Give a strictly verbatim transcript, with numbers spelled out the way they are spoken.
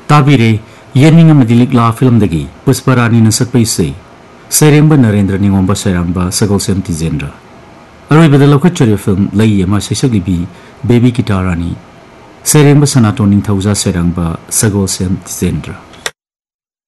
ताबिरे येनिंग मदिलिकला film दगी Pushparani नसक पैसे सैरेंब Narendra निंगोंबा सैरांबा सगोलसेम तिजेंद्र अरोइबदा लौखटचरी film लई यमा सैसगलिबी बेबी गिटारानी सैरेंब सनातन निंथौजा सैरांबा सगोलसेम तिजेंद्र